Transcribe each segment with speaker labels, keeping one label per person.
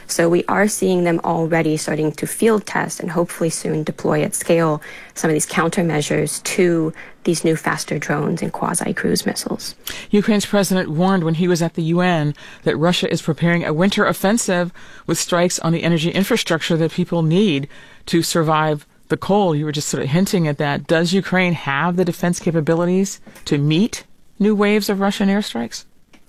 Speaker 1: So we are seeing them already starting to field test and hopefully soon deploy at scale some of these countermeasures to these new faster drones and quasi-cruise missiles.
Speaker 2: Ukraine's president warned when he was at the UN that Russia is preparing a winter offensive with strikes on the energy infrastructure that people need to survive the cold. You were just sort of hinting at that. Does Ukraine have the defense capabilities to meet new waves of Russian airstrikes?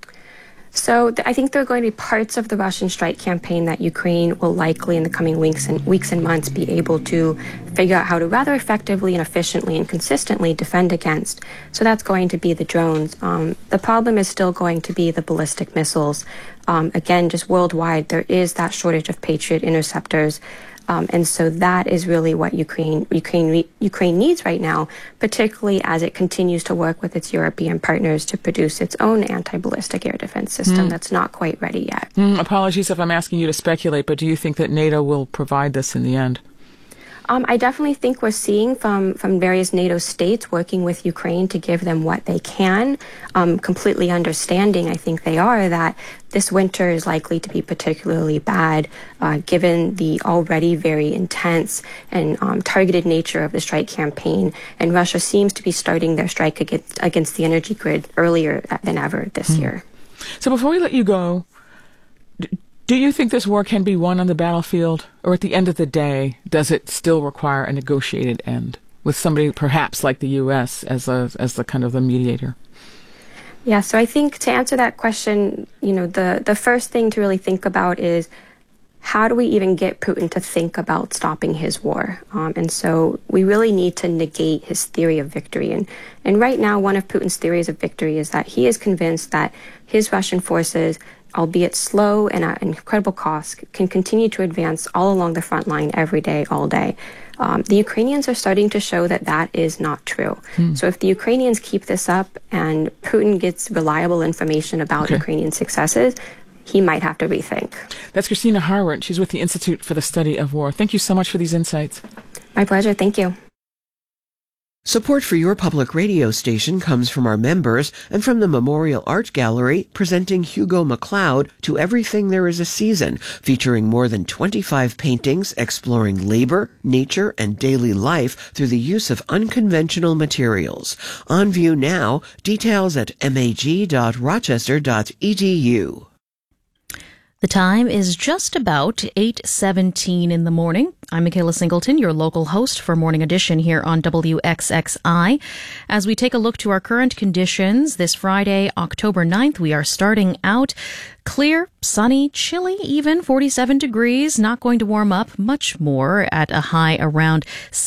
Speaker 1: So I think there are going to be parts of the Russian strike campaign that Ukraine will likely in the coming weeks and months be able to figure out how to rather effectively and efficiently and consistently defend against. So that's going to be the drones. The problem is still going to be the ballistic missiles. Again, just worldwide, there is that shortage of Patriot interceptors. And so that is really what Ukraine needs right now, particularly as it continues to work with its European partners to produce its own anti-ballistic air defense system that's not quite ready yet.
Speaker 2: Apologies if I'm asking you to speculate, but do you think that NATO will provide this in the end?
Speaker 1: I definitely think we're seeing from various NATO states working with Ukraine to give them what they can, completely understanding, I think they are, that this winter is likely to be particularly bad given the already very intense and targeted nature of the strike campaign. And Russia seems to be starting their strike against the energy grid earlier than ever this year.
Speaker 2: So before we let you go, do you think this war can be won on the battlefield, or at the end of the day, does it still require a negotiated end with somebody perhaps like the U.S. as the kind of the mediator?
Speaker 1: Yeah, so I think to answer that question, the first thing to really think about is how do we even get Putin to think about stopping his war? And so we really need to negate his theory of victory. And right now, one of Putin's theories of victory is that he is convinced that his Russian forces, albeit slow and at incredible cost, can continue to advance all along the front line every day, all day. The Ukrainians are starting to show that that is not true. So if the Ukrainians keep this up and Putin gets reliable information about Ukrainian successes, he might have to rethink.
Speaker 2: That's Christina Harwart. She's with the Institute for the Study of War. Thank you so much for these insights.
Speaker 1: My pleasure. Thank you.
Speaker 3: Support for your public radio station comes from our members and from the Memorial Art Gallery, presenting Hugo MacLeod to Everything There Is a Season, featuring more than 25 paintings exploring labor, nature, and daily life through the use of unconventional materials. On view now, details at mag.rochester.edu.
Speaker 4: The time is just about 8:17 in the morning. I'm Michaela Singleton, your local host for Morning Edition here on WXXI. As we take a look to our current conditions, this Friday, October 9th, we are starting out clear, sunny, chilly even, 47 degrees, not going to warm up much more at a high around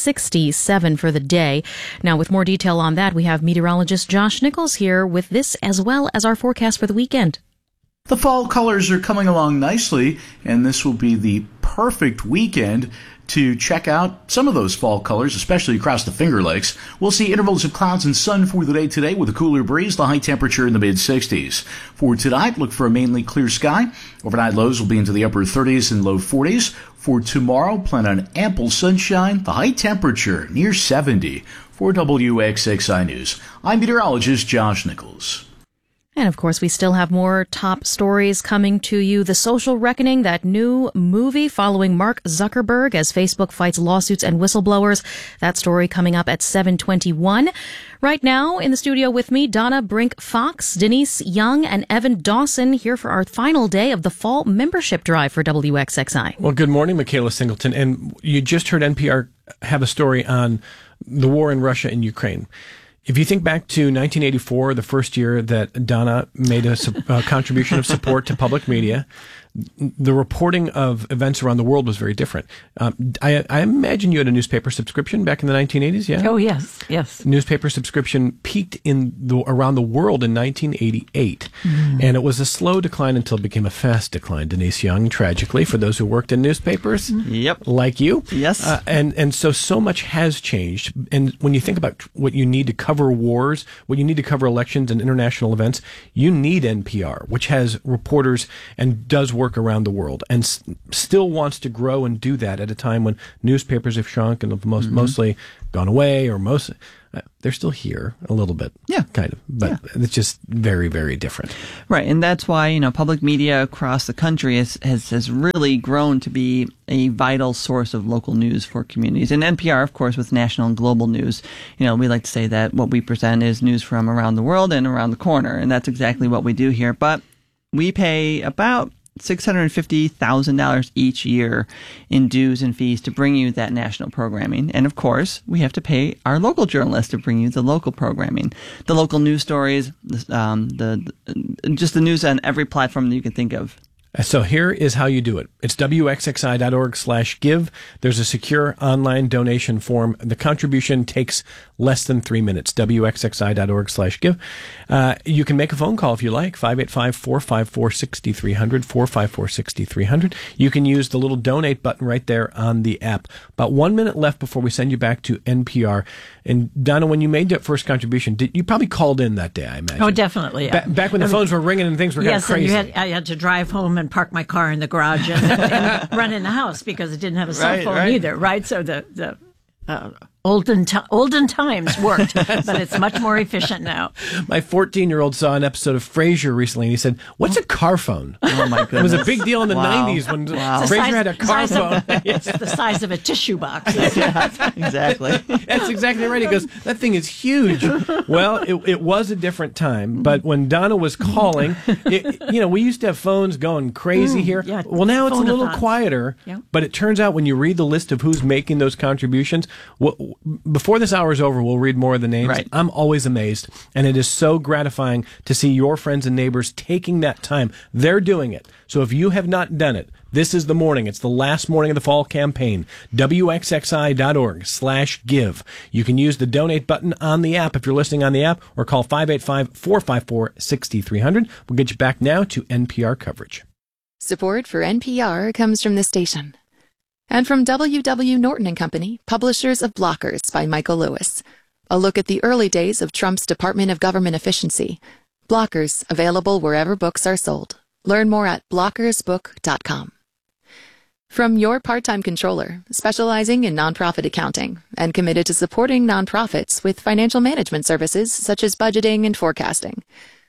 Speaker 4: 67 for the day. Now, with more detail on that, we have meteorologist Josh Nichols here with this as well as our forecast for the weekend.
Speaker 5: The fall colors are coming along nicely, and this will be the perfect weekend to check out some of those fall colors, especially across the Finger Lakes. We'll see intervals of clouds and sun for the day today with a cooler breeze, the high temperature in the mid-60s. For tonight, look for a mainly clear sky. Overnight lows will be into the upper 30s and low 40s. For tomorrow, plan on ample sunshine, the high temperature near 70. For WXXI News, I'm meteorologist Josh Nichols.
Speaker 4: And of course, we still have more top stories coming to you. The Social Reckoning, that new movie following Mark Zuckerberg as Facebook fights lawsuits and whistleblowers. That story coming up at 7:21. Right now in the studio with me, Donna Brink-Fox, Denise Young, and Evan Dawson here for our final day of the fall membership drive for WXXI.
Speaker 6: Well, good morning, Michaela Singleton. And you just heard NPR have a story on the war in Russia and Ukraine. If you think back to 1984, the first year that Donna made a contribution of support to public media, the reporting of events around the world was very different. I imagine you had a newspaper subscription back in the 1980s, yeah?
Speaker 2: Oh, yes, yes.
Speaker 6: Newspaper subscription peaked around the world in 1988. And it was a slow decline until it became a fast decline, Denise Young, tragically, for those who worked in newspapers.
Speaker 7: Yep.
Speaker 6: Like you.
Speaker 7: Yes.
Speaker 6: And so much has changed. And when you think about what you need to cover wars, what you need to cover elections and international events, you need NPR, which has reporters and does work work around the world and still wants to grow and do that at a time when newspapers have shrunk and have mostly gone away, or they're still here a little bit.
Speaker 7: Yeah.
Speaker 6: Kind of. But it's just very, very different.
Speaker 7: Right. And that's why, public media across the country has really grown to be a vital source of local news for communities. And NPR, of course, with national and global news, we like to say that what we present is news from around the world and around the corner. And that's exactly what we do here. But we pay about $650,000 each year in dues and fees to bring you that national programming. And of course, we have to pay our local journalists to bring you the local programming, the local news stories, just the news on every platform that you can think of.
Speaker 6: So here is how you do it. It's wxxi.org/give. There's a secure online donation form. The contribution takes less than 3 minutes. wxxi.org/give. You can make a phone call if you like, 585-454-6300, 454-6300. You can use the little donate button right there on the app. About 1 minute left before we send you back to NPR. And Donna, when you made that first contribution, you probably called in that day, I imagine.
Speaker 8: Oh, definitely. Yeah.
Speaker 6: Back when the phones were ringing and things were kind of crazy.
Speaker 8: Yes, and I had to drive home and park my car in the garage and run in the house because it didn't have a cell phone either, right? So the olden times worked, but it's much more efficient now.
Speaker 6: My 14-year-old saw an episode of Frasier recently, and he said, "What's a car phone?"
Speaker 7: Oh my goodness!
Speaker 6: It was a big deal in the 90s when Frasier had a car phone.
Speaker 8: It's the size of a tissue box.
Speaker 7: Exactly.
Speaker 6: That's exactly right. He goes, "That thing is huge." Well, it was a different time, but when Donna was calling, we used to have phones going crazy here.
Speaker 8: Yeah,
Speaker 6: well, now it's a little quieter, but it turns out when you read the list of who's making those contributions, before this hour is over, we'll read more of the names.
Speaker 7: Right.
Speaker 6: I'm always amazed, and it is so gratifying to see your friends and neighbors taking that time. They're doing it. So if you have not done it, this is the morning. It's the last morning of the fall campaign. wxxi.org/give. You can use the donate button on the app if you're listening on the app, or call 585-454-6300. We'll get you back now to NPR coverage.
Speaker 9: Support for NPR comes from the station. And from W.W. Norton & Company, publishers of Blockers by Michael Lewis. A look at the early days of Trump's Department of Government Efficiency. Blockers, available wherever books are sold. Learn more at blockersbook.com. From your part-time controller, specializing in nonprofit accounting and committed to supporting nonprofits with financial management services such as budgeting and forecasting.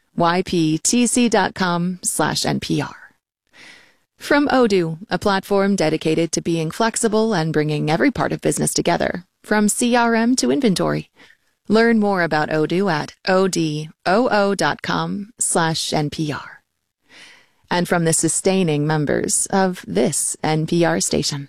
Speaker 9: yptc.com/NPR. From Odoo, a platform dedicated to being flexible and bringing every part of business together, from CRM to inventory. Learn more about Odoo at odoo.com/NPR. And from the sustaining members of this NPR station.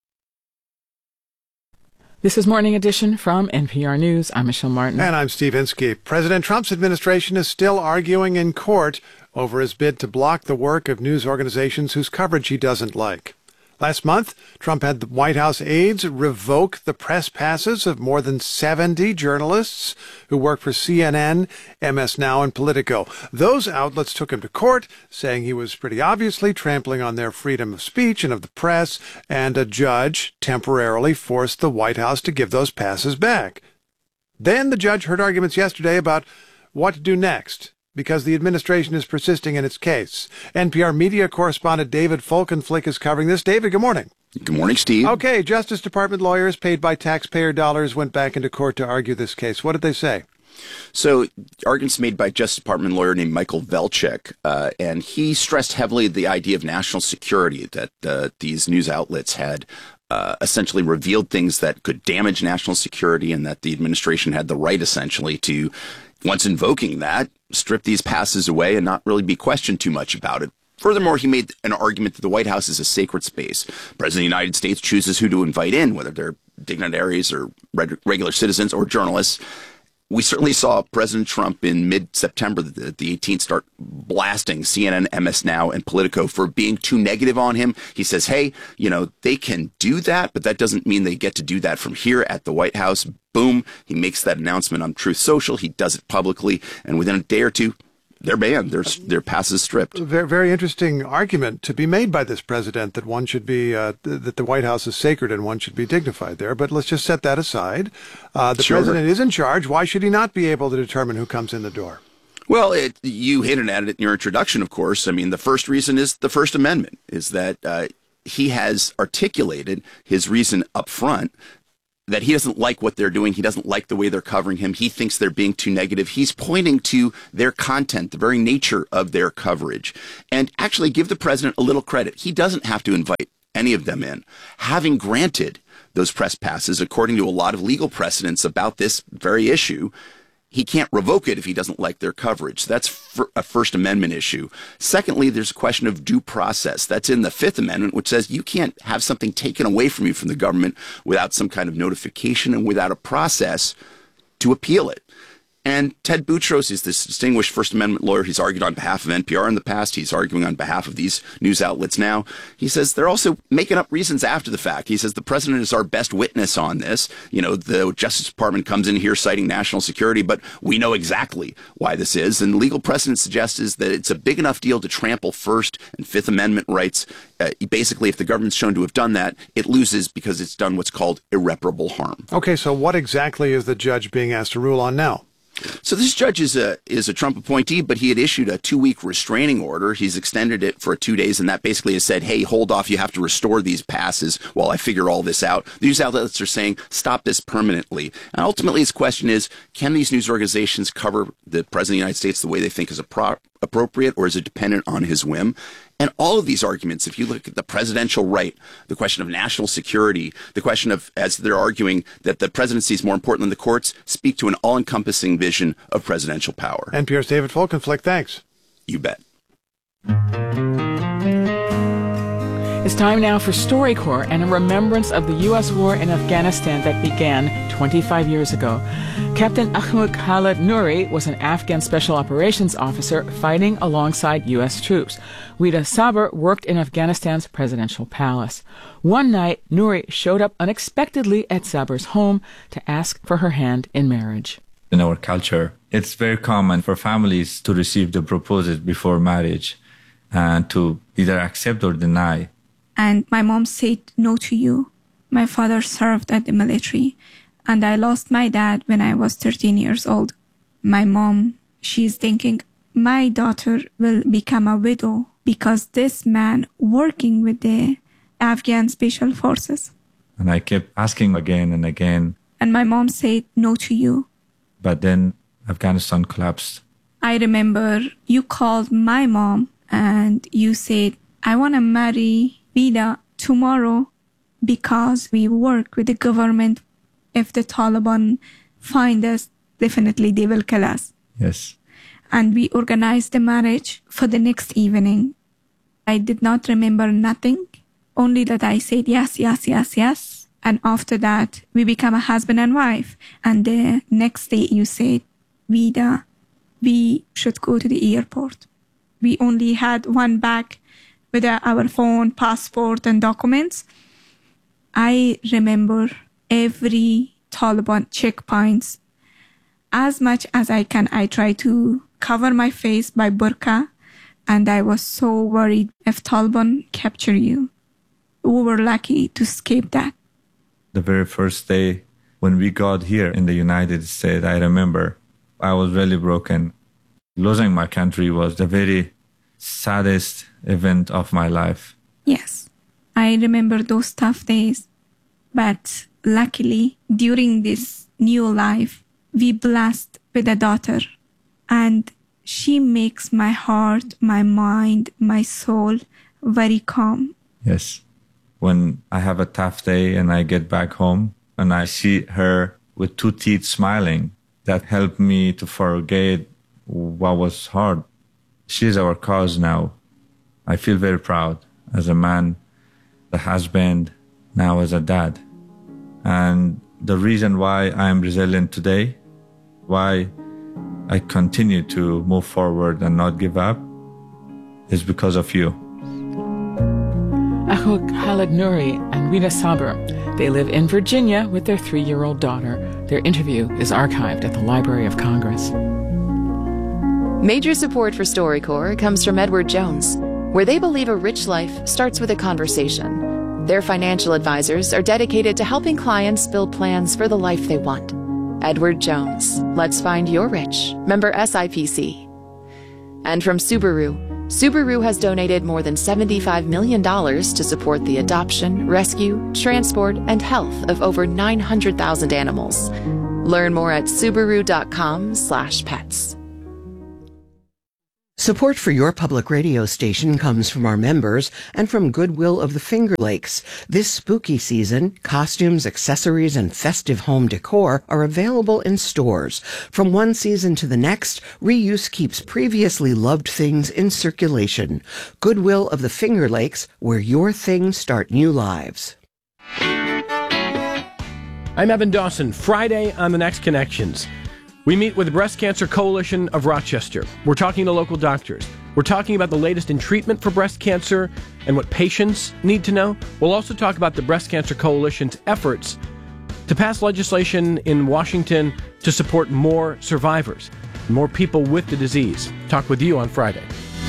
Speaker 2: This is Morning Edition from NPR News. I'm Michelle Martin.
Speaker 10: And I'm Steve Inskeep. President Trump's administration is still arguing in court over his bid to block the work of news organizations whose coverage he doesn't like. Last month, Trump had the White House aides revoke the press passes of more than 70 journalists who work for CNN, MS Now, and Politico. Those outlets took him to court, saying he was pretty obviously trampling on their freedom of speech and of the press, and a judge temporarily forced the White House to give those passes back. Then the judge heard arguments yesterday about what to do next, because the administration is persisting in its case. NPR media correspondent David Folkenflik is covering this. David, good morning.
Speaker 11: Good morning, Steve.
Speaker 10: Okay, Justice Department lawyers paid by taxpayer dollars went back into court to argue this case. What did they say?
Speaker 11: So, arguments made by Justice Department lawyer named Michael Velchik, and he stressed heavily the idea of national security, that these news outlets had essentially revealed things that could damage national security, and that the administration had the right, essentially, to, once invoking that, strip these passes away and not really be questioned too much about it. Furthermore, he made an argument that the White House is a sacred space. The President of the United States chooses who to invite in, whether they're dignitaries or regular citizens or journalists. We certainly saw President Trump in mid-September, the 18th, start blasting CNN, MS Now, and Politico for being too negative on him. He says, hey, they can do that, but that doesn't mean they get to do that from here at the White House. Boom. He makes that announcement on Truth Social. He does it publicly. And within a day or two, they're banned. Their passes stripped.
Speaker 10: Very, very interesting argument to be made by this president that one should be that the White House is sacred and one should be dignified there. But let's just set that aside. The president is in charge. Why should he not be able to determine who comes in the door?
Speaker 11: Well, you hinted at it in your introduction, of course. I mean, the first reason is the First Amendment, is that he has articulated his reason up front that he doesn't like what they're doing. He doesn't like the way they're covering him. He thinks they're being too negative. He's pointing to their content, the very nature of their coverage. And actually give the president a little credit. He doesn't have to invite any of them in. Having granted those press passes, according to a lot of legal precedents about this very issue, he can't revoke it if he doesn't like their coverage. That's a First Amendment issue. Secondly, there's a question of due process. That's in the Fifth Amendment, which says you can't have something taken away from you from the government without some kind of notification and without a process to appeal it. And Ted Boutros is this distinguished First Amendment lawyer. He's argued on behalf of NPR in the past. He's arguing on behalf of these news outlets now. He says they're also making up reasons after the fact. He says the president is our best witness on this. You know, the Justice Department comes in here citing national security, but we know exactly why this is. And legal precedent suggests is that it's a big enough deal to trample First and Fifth Amendment rights. Basically, if the government's shown to have done that, it loses because it's done what's called irreparable harm.
Speaker 10: Okay, so what exactly is the judge being asked to rule on now?
Speaker 11: So this judge is a Trump appointee, but he had issued a 2-week restraining order. He's extended it for 2 days, and that basically has said, hey, hold off. You have to restore these passes while I figure all this out. The news outlets are saying, stop this permanently. And ultimately, his question is, can these news organizations cover the president of the United States the way they think is appropriate, or is it dependent on his whim? And all of these arguments, if you look at the presidential right, the question of national security, the question of, as they're arguing, that the presidency is more important than the courts, speak to an all-encompassing vision of presidential power.
Speaker 10: NPR's David Folkenflik, thanks.
Speaker 11: You bet.
Speaker 2: It's time now for StoryCorps and a remembrance of the U.S. war in Afghanistan that began 25 years ago. Captain Ahmad Khalid Nouri was an Afghan Special Operations officer fighting alongside U.S. troops. Wida Sabr worked in Afghanistan's presidential palace. One night, Nouri showed up unexpectedly at Sabr's home to ask for her hand in marriage.
Speaker 12: In our culture, it's very common for families to receive the proposal before marriage and to either accept or deny.
Speaker 13: And my mom said no to you. My father served at the military, and I lost my dad when I was 13 years old. My mom, she's thinking, my daughter will become a widow because this man working with the Afghan Special Forces.
Speaker 12: And I kept asking again and again.
Speaker 13: And my mom said no to you.
Speaker 12: But then Afghanistan collapsed.
Speaker 13: I remember you called my mom and you said, I want to marry Wida tomorrow because we work with the government. If the Taliban find us, definitely they will kill us.
Speaker 12: Yes.
Speaker 13: And we organized the marriage for the next evening. I did not remember nothing, only that I said yes, yes, yes, yes. And after that, we become a husband and wife. And the next day you said, Wida, we should go to the airport. We only had one bag with our phone, passport, and documents. I remember every Taliban checkpoints. As much as I can, I try to cover my face by burqa, and I was so worried if Taliban capture you. We were lucky to escape that.
Speaker 12: The very first day when we got here in the United States, I remember I was really broken. Losing my country was the very saddest event of my life.
Speaker 13: Yes, I remember those tough days. But luckily, during this new life, we blessed with a daughter. And she makes my heart, my mind, my soul very calm.
Speaker 12: Yes. When I have a tough day and I get back home and I see her with 2 teeth smiling, that helped me to forget what was hard. She's our cause now. I feel very proud as a man, a husband, now as a dad. And the reason why I am resilient today, why I continue to move forward and not give up, is because of you.
Speaker 2: Ahmad Khalid Nouri and Wida Sabr. They live in Virginia with their 3-year-old daughter. Their interview is archived at the Library of Congress.
Speaker 9: Major support for StoryCorps comes from Edward Jones, where they believe a rich life starts with a conversation. Their financial advisors are dedicated to helping clients build plans for the life they want. Edward Jones. Let's find your rich. Member SIPC. And from Subaru. Subaru has donated more than $75 million to support the adoption, rescue, transport, and health of over 900,000 animals. Learn more at Subaru.com/pets.
Speaker 3: Support for your public radio station comes from our members and from Goodwill of the Finger Lakes. This spooky season, costumes, accessories, and festive home decor are available in stores. From one season to the next, reuse keeps previously loved things in circulation. Goodwill of the Finger Lakes, where your things start new lives.
Speaker 6: I'm Evan Dawson. Friday on The Next Connections, we meet with the Breast Cancer Coalition of Rochester. We're talking to local doctors. We're talking about the latest in treatment for breast cancer and what patients need to know. We'll also talk about the Breast Cancer Coalition's efforts to pass legislation in Washington to support more survivors, more people with the disease. Talk with you on Friday.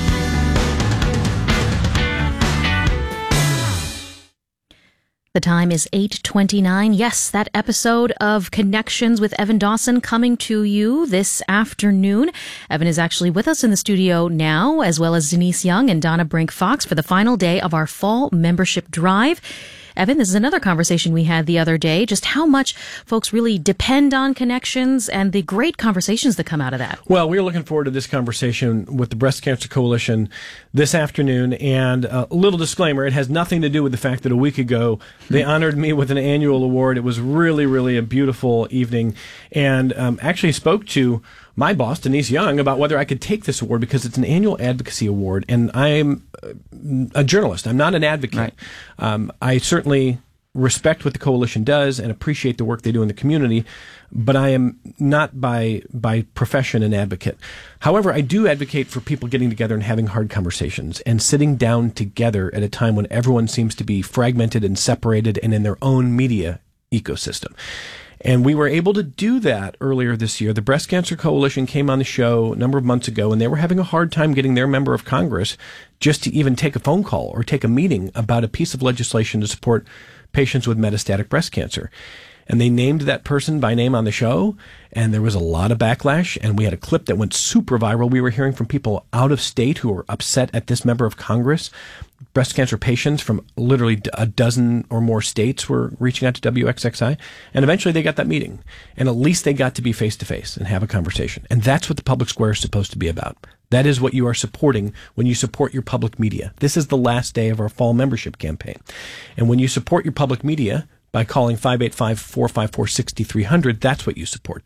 Speaker 4: The time is 8:29. Yes, that episode of Connections with Evan Dawson coming to you this afternoon. Evan is actually with us in the studio now, as well as Denise Young and Donna Brink-Fox for the final day of our fall membership drive. Evan, this is another conversation we had the other day, just how much folks really depend on Connections and the great conversations that come out of that.
Speaker 6: Well, we're looking forward to this conversation with the Breast Cancer Coalition this afternoon. And a little disclaimer, it has nothing to do with the fact that a week ago they honored me with an annual award. It was really, really a beautiful evening, and actually spoke to my boss, Denise Young, about whether I could take this award because it's an annual advocacy award, and I'm a journalist. I'm not an advocate. Right. I certainly respect what the coalition does and appreciate the work they do in the community, but I am not by profession an advocate. However, I do advocate for people getting together and having hard conversations and sitting down together at a time when everyone seems to be fragmented and separated and in their own media ecosystem. And we were able to do that earlier this year. The Breast Cancer Coalition came on the show a number of months ago, and they were having a hard time getting their member of Congress just to even take a phone call or take a meeting about a piece of legislation to support patients with metastatic breast cancer. And they named that person by name on the show, and there was a lot of backlash, and we had a clip that went super viral. We were hearing from people out of state who were upset at this member of Congress. Breast cancer patients from literally a dozen or more states were reaching out to WXXI, and eventually they got that meeting. And at least they got to be face-to-face and have a conversation. And that's what the public square is supposed to be about. That is what you are supporting when you support your public media. This is the last day of our fall membership campaign. And when you support your public media by calling 585-454-6300, that's what you support.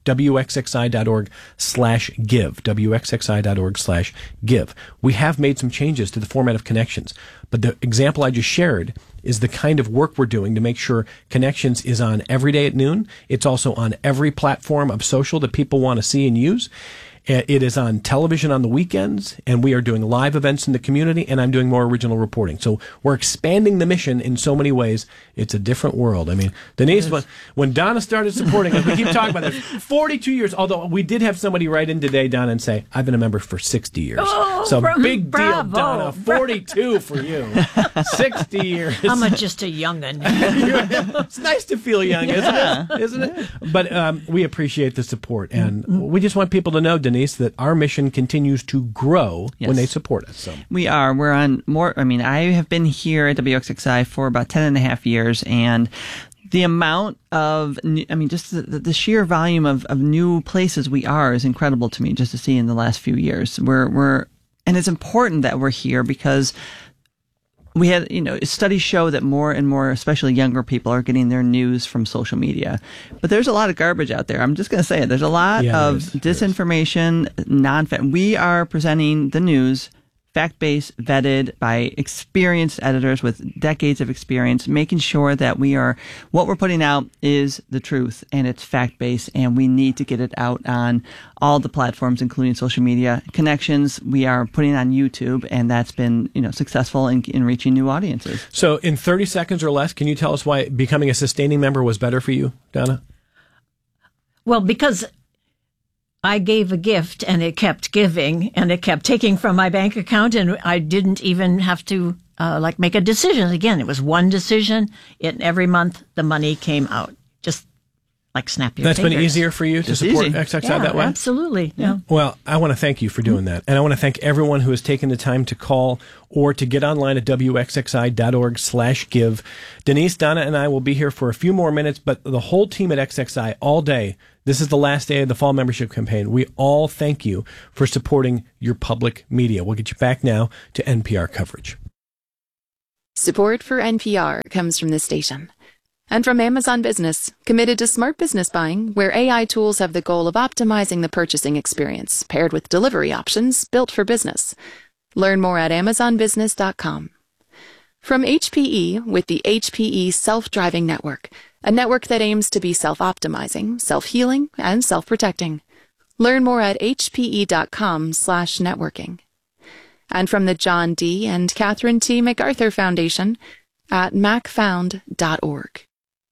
Speaker 6: WXXI.org/give. WXXI.org/give. We have made some changes to the format of Connections, but the example I just shared is the kind of work we're doing to make sure Connections is on every day at noon. It's also on every platform of social that people want to see and use. It is on television on the weekends, and we are doing live events in the community, and I'm doing more original reporting. So we're expanding the mission in so many ways. It's a different world. I mean, Denise, when Donna started supporting us, we keep talking about this, 42 years, although we did have somebody write in today, Donna, and say, I've been a member for 60 years.
Speaker 8: Oh,
Speaker 6: so big
Speaker 8: bravo.
Speaker 6: deal, Donna. 42 for you. 60 years.
Speaker 8: I'm just a young'un.
Speaker 6: It's nice to feel young, isn't it? But we appreciate the support, and we just want people to know, Denise, that our mission continues to grow when they support us. So.
Speaker 7: We are. We're on more. I mean, I have been here at WXXI for about 10 and a half years, and the amount of, just the sheer volume of new places we are is incredible to me just to see in the last few years. And it's important that we're here because we had, studies show that more and more, especially younger people, are getting their news from social media. But there's a lot of garbage out there. I'm just going to say it. There's a lot of disinformation, non-fact. We are presenting the news fact-based, vetted by experienced editors with decades of experience, making sure that what we're putting out is the truth and it's fact-based, and we need to get it out on all the platforms, including social media. Connections, we are putting on YouTube, and that's been, successful in reaching new audiences.
Speaker 6: So in 30 seconds or less, can you tell us why becoming a sustaining member was better for you, Donna?
Speaker 8: Well, because I gave a gift and it kept giving and it kept taking from my bank account, and I didn't even have to make a decision. Again, it was one decision. Every month the money came out. Just like snap your
Speaker 6: That's
Speaker 8: fingers.
Speaker 6: been easier for you to support XXI that way?
Speaker 8: Absolutely. Yeah.
Speaker 6: Well, I want to thank you for doing that. And I want to thank everyone who has taken the time to call or to get online at wxxi.org/give. Denise, Donna, and I will be here for a few more minutes, but the whole team at XXI all day. This is the last day of the fall membership campaign. We all thank you for supporting your public media. We'll get you back now to NPR coverage.
Speaker 9: Support for NPR comes from this station. And from Amazon Business, committed to smart business buying, where AI tools have the goal of optimizing the purchasing experience, paired with delivery options built for business. Learn more at amazonbusiness.com. From HPE with the HPE Self-Driving Network, a network that aims to be self-optimizing, self-healing, and self-protecting. Learn more at hpe.com/networking. And from the John D. and Catherine T. MacArthur Foundation at macfound.org.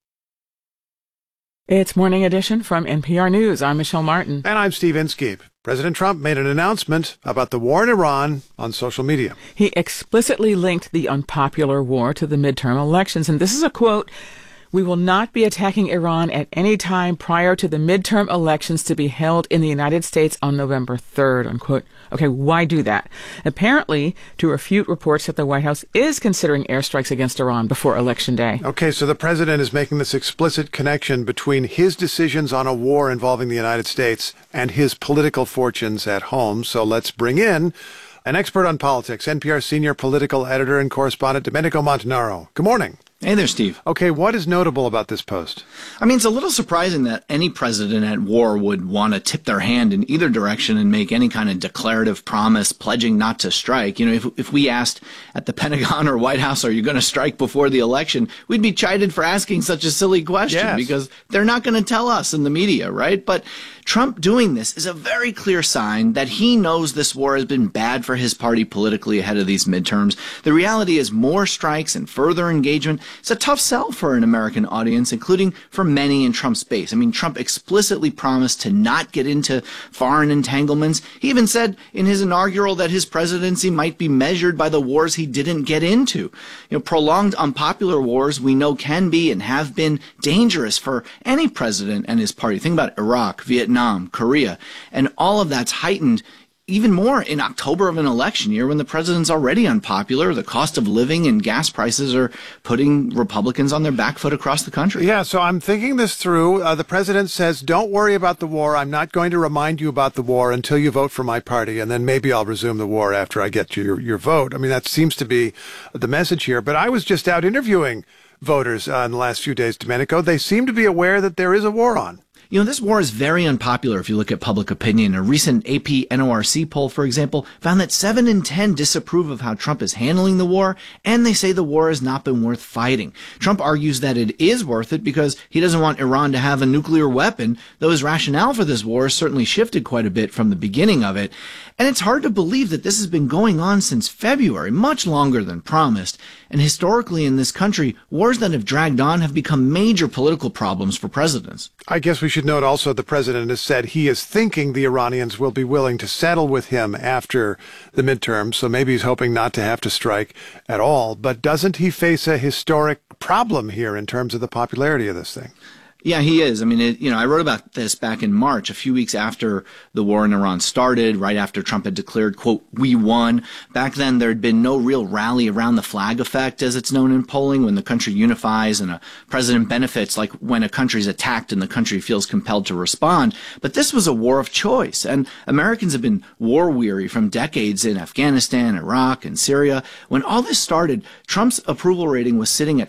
Speaker 2: It's Morning Edition from NPR News. I'm Michelle Martin.
Speaker 10: And I'm Steve Inskeep. President Trump made an announcement about the war in Iran on social media.
Speaker 2: He explicitly linked the unpopular war to the midterm elections. And this is a quote: "We will not be attacking Iran at any time prior to the midterm elections to be held in the United States on November 3rd, unquote. Okay, why do that? Apparently, to refute reports that the White House is considering airstrikes against Iran before Election Day.
Speaker 10: Okay, so the president is making this explicit connection between his decisions on a war involving the United States and his political fortunes at home. So let's bring in an expert on politics, NPR senior political editor and correspondent Domenico Montanaro. Good morning.
Speaker 14: Hey there, Steve.
Speaker 10: Okay, what is notable about this post?
Speaker 14: I mean, it's a little surprising that any president at war would want to tip their hand in either direction and make any kind of declarative promise pledging not to strike. You know, if we asked at the Pentagon or White House, are you going to strike before the election, we'd be chided for asking such a silly question because they're not going to tell us in the media, right? But Trump doing this is a very clear sign that he knows this war has been bad for his party politically ahead of these midterms. The reality is more strikes and further engagement. It's a tough sell for an American audience, including for many in Trump's base. I mean, Trump explicitly promised to not get into foreign entanglements. He even said in his inaugural that his presidency might be measured by the wars he didn't get into. You know, prolonged unpopular wars we know can be and have been dangerous for any president and his party. Think about Iraq, Vietnam, Korea, and all of that's heightened even more in October of an election year when the president's already unpopular. The cost of living and gas prices are putting Republicans on their back foot across the country.
Speaker 10: Yeah, so I'm thinking this through. The president says, don't worry about the war. I'm not going to remind you about the war until you vote for my party, and then maybe I'll resume the war after I get your vote. I mean, that seems to be the message here. But I was just out interviewing voters in the last few days, Domenico. They seem to be aware that there is a war on.
Speaker 14: You know, this war is very unpopular if you look at public opinion. A recent AP NORC poll, for example, found that 7 in 10 disapprove of how Trump is handling the war, and they say the war has not been worth fighting. Trump argues that it is worth it because he doesn't want Iran to have a nuclear weapon, though his rationale for this war has certainly shifted quite a bit from the beginning of it. And it's hard to believe that this has been going on since February, much longer than promised. And historically in this country, wars that have dragged on have become major political problems for presidents.
Speaker 10: I guess we should note also the president has said he is thinking the Iranians will be willing to settle with him after the midterms, so maybe he's hoping not to have to strike at all. But doesn't he face a historic problem here in terms of the popularity of this thing?
Speaker 14: Yeah, he is. I mean, I wrote about this back in March, a few weeks after the war in Iran started, right after Trump had declared, quote, "we won." Back then, there had been no real rally around the flag effect, as it's known in polling, when the country unifies and a president benefits, like when a country's attacked and the country feels compelled to respond. But this was a war of choice, and Americans have been war-weary from decades in Afghanistan, Iraq, and Syria. When all this started, Trump's approval rating was sitting at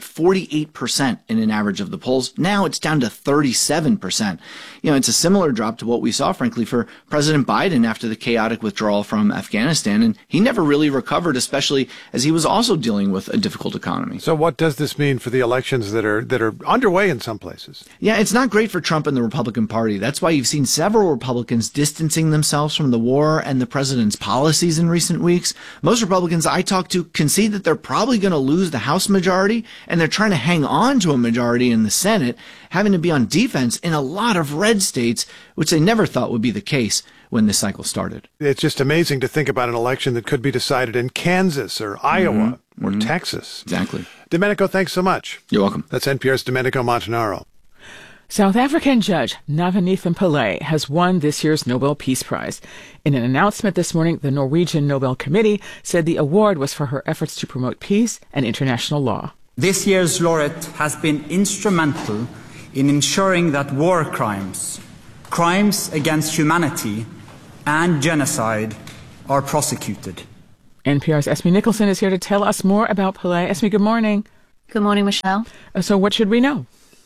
Speaker 14: 48% in an average of the polls. Now it's down to 37%. You know, it's a similar drop to what we saw, frankly, for President Biden after the chaotic withdrawal from Afghanistan. And he never really recovered, especially as he was also dealing with a difficult economy.
Speaker 10: So what does this mean for the elections that are underway in some places?
Speaker 14: Yeah, it's not great for Trump and the Republican Party. That's why you've seen several Republicans distancing themselves from the war and the president's policies in recent weeks. Most Republicans I talk to concede that they're probably going to lose the House majority, and they're trying to hang on to a majority in the Senate, having to be on defense in a lot of red states, which they never thought would be the case when this cycle started.
Speaker 10: It's just amazing to think about an election that could be decided in Kansas or Iowa or Texas.
Speaker 14: Exactly.
Speaker 10: Domenico, thanks so much.
Speaker 14: You're welcome.
Speaker 10: That's NPR's Domenico Montanaro.
Speaker 2: South African judge Navarathnam Pillay has won this year's Nobel Peace Prize. In an announcement this morning, the Norwegian Nobel Committee said the award was for her efforts to promote peace and international law.
Speaker 15: This year's laureate has been instrumental in ensuring that war crimes, crimes against humanity, and genocide are prosecuted.
Speaker 2: NPR's Esme Nicholson is here to tell us more about Pillay. Esme, good morning.
Speaker 16: Good morning, Michelle.
Speaker 2: So what should we know?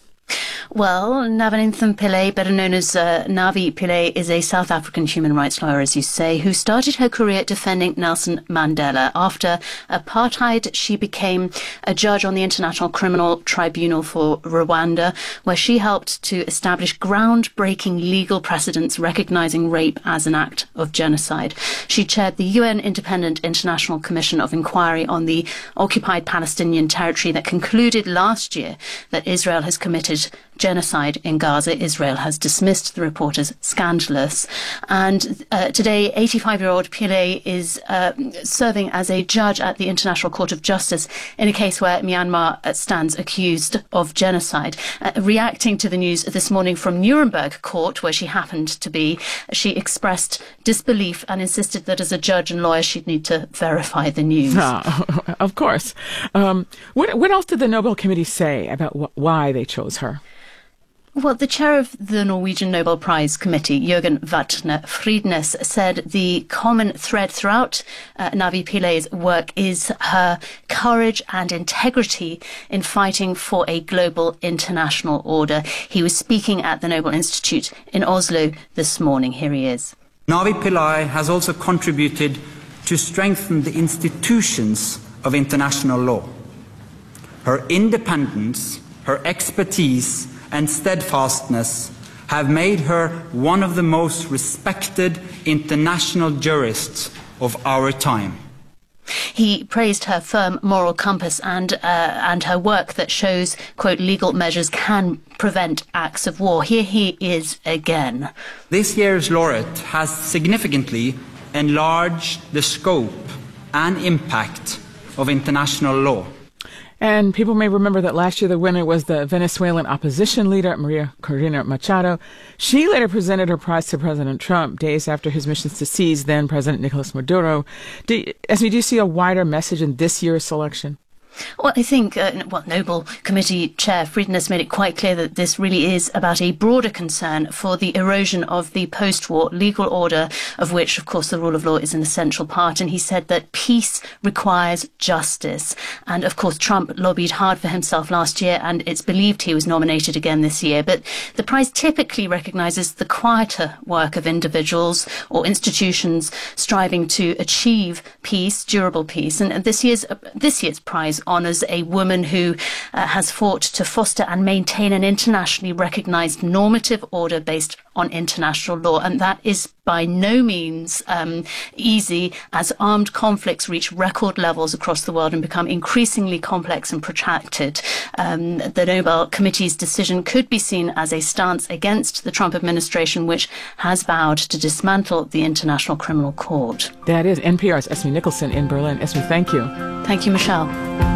Speaker 16: Well, Navarathnam Pillay, better known as Navi Pillay, is a South African human rights lawyer, as you say, who started her career defending Nelson Mandela. After apartheid, she became a judge on the International Criminal Tribunal for Rwanda, where she helped to establish groundbreaking legal precedents recognizing rape as an act of genocide. She chaired the UN Independent International Commission of Inquiry on the occupied Palestinian territory that concluded last year that Israel has committed genocide in Gaza. Israel has dismissed the report as scandalous. And today, 85-year-old Pillay is serving as a judge at the International Court of Justice in a case where Myanmar stands accused of genocide. Reacting to the news this morning from Nuremberg Court, where she happened to be, she expressed disbelief and insisted that as a judge and lawyer, she'd need to verify the news.
Speaker 2: Of course. What else did the Nobel Committee say about why they chose her?
Speaker 16: Well, the chair of the Norwegian Nobel Prize Committee, Jørgen Vatne Fridnes, said the common thread throughout Navi Pillay's work is her courage and integrity in fighting for a global international order. He was speaking at the Nobel Institute in Oslo this morning. Here he is.
Speaker 15: Navi Pillay has also contributed to strengthen the institutions of international law. Her independence, her expertise, and steadfastness have made her one of the most respected international jurists of our time.
Speaker 16: He praised her firm moral compass and her work that shows, quote, legal measures can prevent acts of war. Here he is again.
Speaker 15: This year's laureate has significantly enlarged the scope and impact of international law.
Speaker 2: And people may remember that last year the winner was the Venezuelan opposition leader, Maria Corina Machado. She later presented her prize to President Trump days after his missions to seize then President Nicolas Maduro. Esme, do you see a wider message in this year's selection?
Speaker 16: Well, I think Nobel Committee Chair Fridnes made it quite clear that this really is about a broader concern for the erosion of the post-war legal order, of which, of course, the rule of law is an essential part. And he said that peace requires justice. And, of course, Trump lobbied hard for himself last year, and it's believed he was nominated again this year. But the prize typically recognizes the quieter work of individuals or institutions striving to achieve peace, durable peace. And this year's prize honours a woman who has fought to foster and maintain an internationally recognised normative order based on international law. And that is by no means easy, as armed conflicts reach record levels across the world and become increasingly complex and protracted. The Nobel Committee's decision could be seen as a stance against the Trump administration, which has vowed to dismantle the International Criminal Court.
Speaker 2: That is NPR's Esme Nicholson in Berlin. Esme, thank you.
Speaker 16: Thank you, Michelle.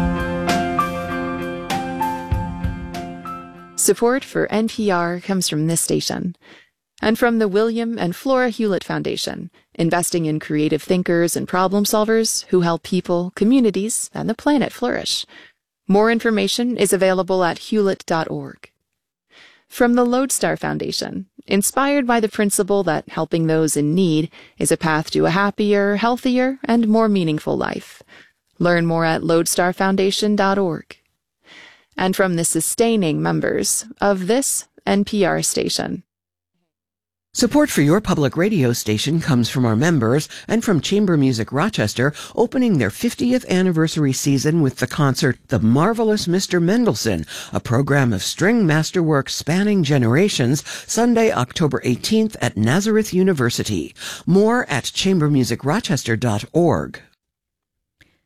Speaker 9: Support for NPR comes from this station and from the William and Flora Hewlett Foundation, investing in creative thinkers and problem solvers who help people, communities, and the planet flourish. More information is available at hewlett.org. From the Lodestar Foundation, inspired by the principle that helping those in need is a path to a happier, healthier, and more meaningful life. Learn more at lodestarfoundation.org. And from the sustaining members of this NPR station.
Speaker 3: Support for your public radio station comes from our members and from Chamber Music Rochester, opening their 50th anniversary season with the concert The Marvelous Mr. Mendelssohn, a program of string masterwork spanning generations, Sunday, October 18th at Nazareth University. More at chambermusicrochester.org.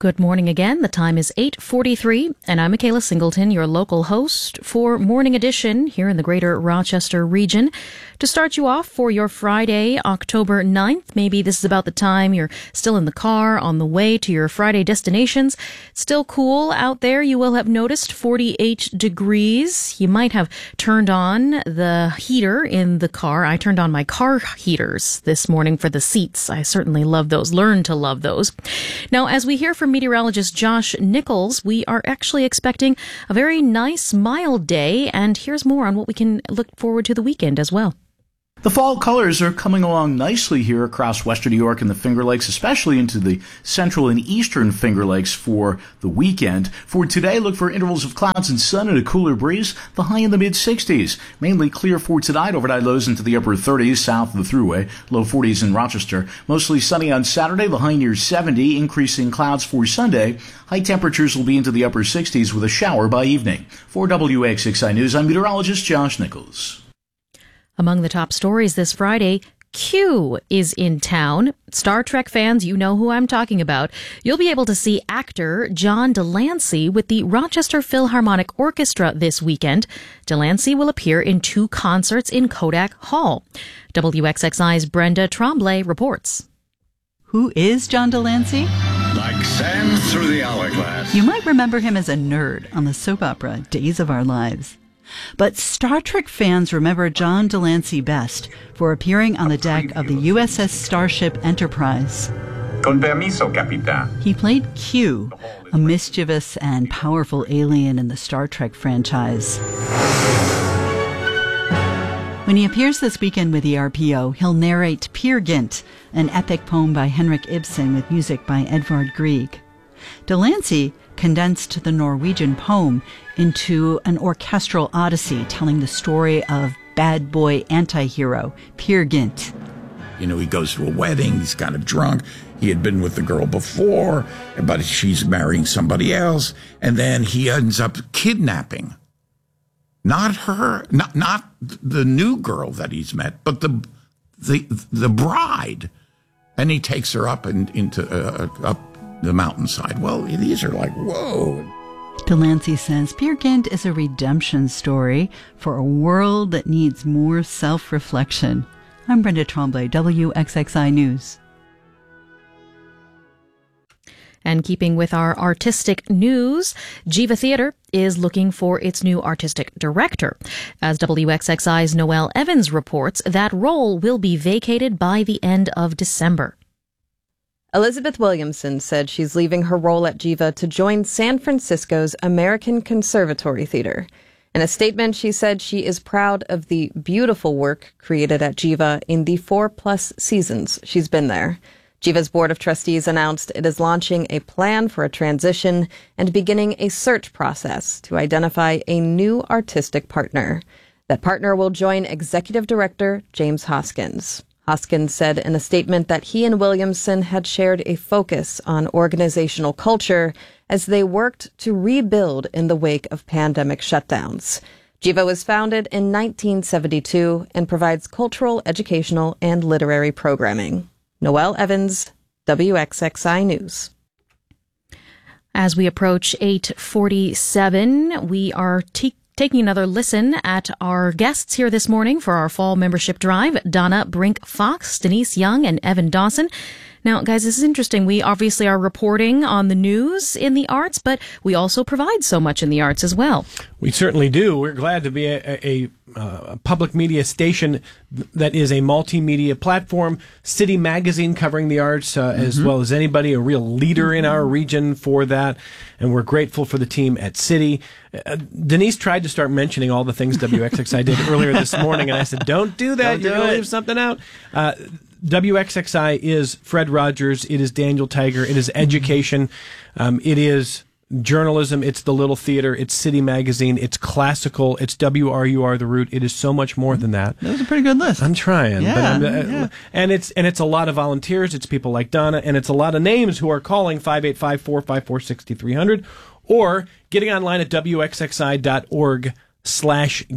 Speaker 4: Good morning again. The time is 8:43, and I'm Michaela Singleton, your local host for Morning Edition here in the greater Rochester region. To start you off for your Friday, October 9th, maybe this is about the time you're still in the car on the way to your Friday destinations. Still cool out there. You will have noticed 48 degrees. You might have turned on the heater in the car. I turned on my car heaters this morning for the seats. I certainly love those, learned to love those. Now, as we hear from meteorologist Josh Nichols, we are actually expecting a very nice, mild day, and here's more on what we can look forward to the weekend as well.
Speaker 5: The fall colors are coming along nicely here across western New York and the Finger Lakes, especially into the central and eastern Finger Lakes for the weekend. For today, look for intervals of clouds and sun and a cooler breeze, the high in the mid-60s. Mainly clear for tonight, overnight lows into the upper 30s south of the Thruway, low 40s in Rochester. Mostly sunny on Saturday, the high near 70, increasing clouds for Sunday. High temperatures will be into the upper 60s with a shower by evening. For WXXI News, I'm meteorologist Josh Nichols.
Speaker 4: Among the top stories this Friday, Q is in town. Star Trek fans, you know who I'm talking about. You'll be able to see actor John Delancey with the Rochester Philharmonic Orchestra this weekend. Delancey will appear in 2 concerts in Kodak Hall. WXXI's Brenda Tremblay reports.
Speaker 17: Who is John Delancey?
Speaker 18: Like sand through the hourglass.
Speaker 17: You might remember him as a nerd on the soap opera Days of Our Lives. But Star Trek fans remember John Delancey best for appearing on the deck of the USS Starship Enterprise.
Speaker 18: Con permiso, Capitán.
Speaker 17: He played Q, a mischievous and powerful alien in the Star Trek franchise. When he appears this weekend with the RPO, he'll narrate Peer Gynt, an epic poem by Henrik Ibsen with music by Edvard Grieg. Delancey condensed the Norwegian poem into an orchestral odyssey telling the story of bad boy anti-hero Peer Gynt.
Speaker 19: You know, he goes to a wedding, he's kind of drunk, he had been with the girl before, but she's marrying somebody else, and then he ends up kidnapping. Not her, not the new girl that he's met, but the bride. And he takes her up up the mountainside. Well, these are like, whoa.
Speaker 17: Delancey says Peer Gynt is a redemption story for a world that needs more self-reflection. I'm Brenda Tremblay, WXXI News.
Speaker 4: And keeping with our artistic news, Jiva Theatre is looking for its new artistic director. As WXXI's Noelle Evans reports, that role will be vacated by the end of December.
Speaker 20: Elizabeth Williamson said she's leaving her role at Jiva to join San Francisco's American Conservatory Theater. In a statement, she said she is proud of the beautiful work created at Jiva in the 4+ seasons she's been there. Jiva's Board of Trustees announced it is launching a plan for a transition and beginning a search process to identify a new artistic partner. That partner will join Executive Director James Hoskins. Hoskins said in a statement that he and Williamson had shared a focus on organizational culture as they worked to rebuild in the wake of pandemic shutdowns. Jiva was founded in 1972 and provides cultural, educational, and literary programming. Noelle Evans, WXXI News.
Speaker 4: As we approach 8:47, we are taking another listen at our guests here this morning for our fall membership drive. Donna Brink-Fox, Denise Young, and Evan Dawson. Now, guys, this is interesting. We obviously are reporting on the news in the arts, but we also provide so much in the arts as well.
Speaker 6: We certainly do. We're glad to be a public media station that is a multimedia platform. City Magazine covering the arts as well as anybody, a real leader in our region for that. And we're grateful for the team at City. Denise tried to start mentioning all the things WXXI did earlier this morning, and I said, don't do that. You're going to leave something out. WXXI is Fred Rogers. It is Daniel Tiger. It is education. It is journalism. It's the Little Theater. It's City Magazine. It's classical. It's WRUR The Root. It is so much more than that.
Speaker 7: That was a pretty good list.
Speaker 6: I'm trying.
Speaker 7: Yeah,
Speaker 6: but and it's a lot of volunteers. It's people like Donna, and it's a lot of names who are calling 585-454-6300 or getting online at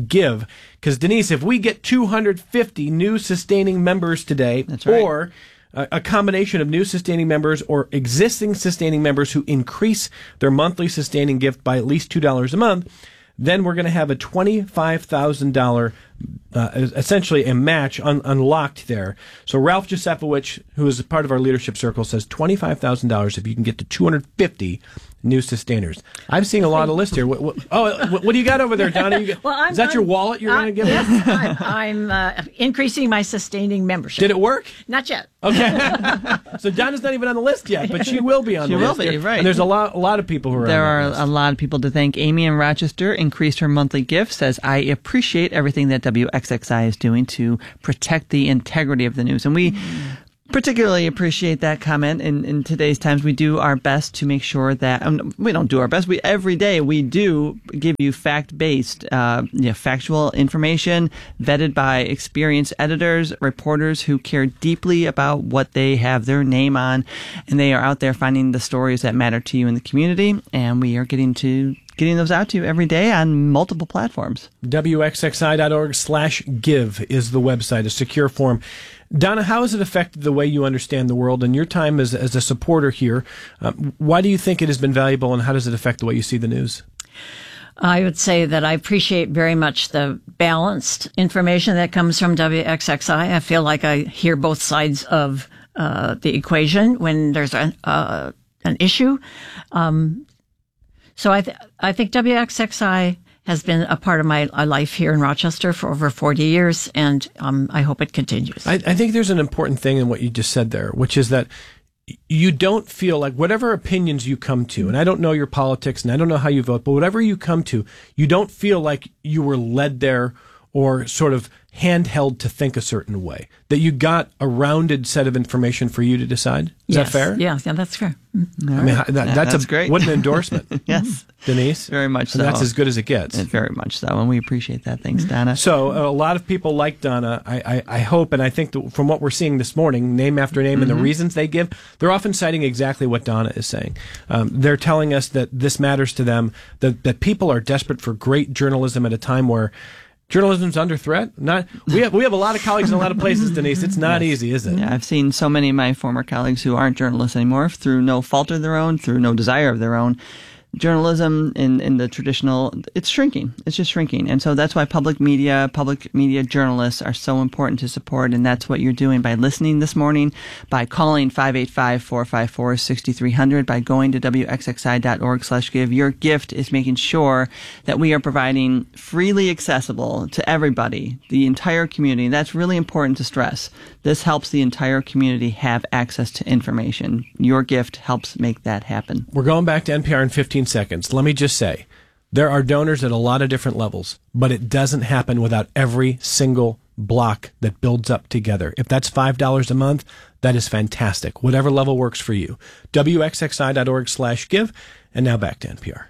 Speaker 6: wxxi.org/give. Because, Denise, if we get 250 new sustaining members today,
Speaker 7: That's right.
Speaker 6: or a combination of new sustaining members or existing sustaining members who increase their monthly sustaining gift by at least $2 a month, then we're going to have a $25,000, essentially a match unlocked there. So Ralph Josefowicz, who is a part of our leadership circle, says $25,000 if you can get to 250 new sustainers. I'm seeing a lot of lists here. What do you got over there, Donna? Is that your wallet you're going to give us?
Speaker 8: I'm increasing my sustaining membership.
Speaker 6: Did it work?
Speaker 8: Not yet.
Speaker 6: Okay. So Donna's not even on the list yet, but she will be on the list.
Speaker 7: She will be, right.
Speaker 6: And there's a lot of people who are
Speaker 7: there
Speaker 6: on the
Speaker 7: are
Speaker 6: list.
Speaker 7: a lot of people to thank. Amy in Rochester increased her monthly gift, says, I appreciate everything that WXXI is doing to protect the integrity of the news. And we particularly appreciate that comment. In today's times, we do our best to make sure that we don't do our best. Every day we do give you fact-based, factual information vetted by experienced editors, reporters who care deeply about what they have their name on, and they are out there finding the stories that matter to you in the community. And we are getting those out to you every day on multiple platforms.
Speaker 6: WXXI.org/give is the website, a secure form. Donna, how has it affected the way you understand the world and your time as a supporter here? Why do you think it has been valuable, and how does it affect the way you see the news?
Speaker 8: I would say that I appreciate very much the balanced information that comes from WXXI. I feel like I hear both sides of the equation when there's an issue. So I think WXXI has been a part of my life here in Rochester for over 40 years, and I hope it continues.
Speaker 6: I think there's an important thing in what you just said there, which is that you don't feel like whatever opinions you come to, and I don't know your politics and I don't know how you vote, but whatever you come to, you don't feel like you were led there or sort of handheld to think a certain way, that you got a rounded set of information for you to decide. Is that fair?
Speaker 8: Yeah, that's fair.
Speaker 6: I mean, that's
Speaker 7: great.
Speaker 6: What an endorsement.
Speaker 7: Yes.
Speaker 6: Denise?
Speaker 7: Very much so.
Speaker 6: And that's as good as it gets.
Speaker 7: Very much so, and we appreciate that. Thanks, Donna.
Speaker 6: So a lot of people like Donna. I hope, and I think that from what we're seeing this morning, name after name, and the reasons they give, they're often citing exactly what Donna is saying. They're telling us that this matters to them, that people are desperate for great journalism at a time where journalism's under threat. We have a lot of colleagues in a lot of places, Denise. It's not easy, is it?
Speaker 7: Yeah, I've seen so many of my former colleagues who aren't journalists anymore through no fault of their own, through no desire of their own. Journalism in the traditional, it's shrinking. It's just shrinking. And so that's why public media journalists are so important to support. And that's what you're doing by listening this morning, by calling 585-454-6300, by going to WXXI.org/give. Your gift is making sure that we are providing freely accessible to everybody, the entire community. That's really important to stress. This helps the entire community have access to information. Your gift helps make that happen.
Speaker 6: We're going back to NPR in 15 seconds. Let me just say, there are donors at a lot of different levels, but it doesn't happen without every single block that builds up together. If that's $5 a month, that is fantastic. Whatever level works for you. WXXI.org/give. And now back to NPR.